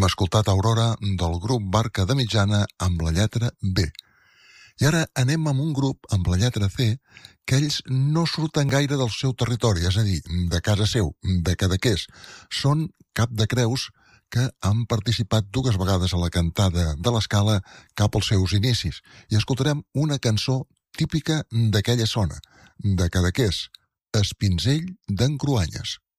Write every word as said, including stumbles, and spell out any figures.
Hem escoltat Aurora del grup Barca de Mitjana amb la lletra B. I ara anem amb un grup amb la lletra C que ells no surten gaire del seu territori, és a dir, de casa seu, de Cadaqués. Són Cap de Creus, que han participat dues vegades a la cantada de l'Escala cap als seus inicis. I escoltarem una cançó típica d'aquella zona, de Cadaqués, Espinzell d'en Cruanyes.